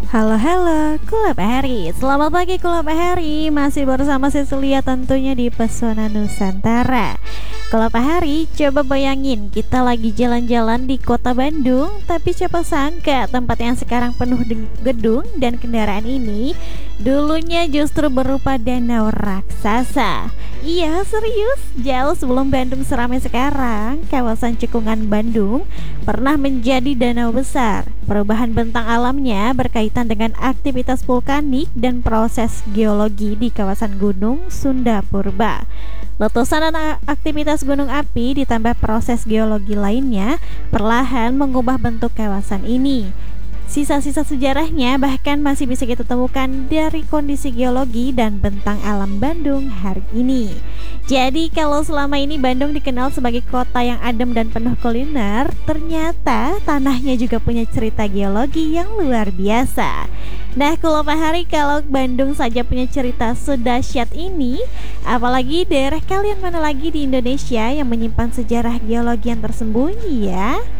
Halo, Kulab Hari. Selamat pagi Kulab Hari. Masih bersama Cecilia tentunya di Pesona Nusantara. Kulab Hari, coba bayangin kita lagi jalan-jalan di kota Bandung, tapi siapa sangka tempat yang sekarang penuh gedung dan kendaraan ini dulunya justru berupa danau raksasa. Iya, serius. Jauh sebelum Bandung seramai sekarang, kawasan Cekungan Bandung pernah menjadi danau besar. Perubahan bentang alamnya berkaitan dengan aktivitas vulkanik dan proses geologi di kawasan Gunung Sunda Purba. Letusan dan aktivitas gunung api ditambah proses geologi lainnya perlahan mengubah bentuk kawasan ini. Sisa-sisa sejarahnya bahkan masih bisa kita temukan dari kondisi geologi dan bentang alam Bandung hari ini. Jadi kalau selama ini Bandung dikenal sebagai kota yang adem dan penuh kuliner, ternyata tanahnya juga punya cerita geologi yang luar biasa. Nah, kalau Pak Hari, kalau Bandung saja punya cerita sedahsyat ini, apalagi daerah kalian mana lagi di Indonesia yang menyimpan sejarah geologi yang tersembunyi ya?